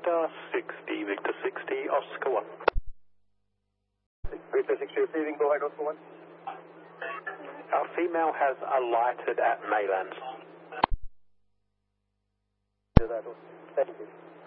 Victor 60, Victor 60, Oscar 1. Victor 60 receiving, go ahead, Oscar 1. Our female has alighted at Maylands. Thank you.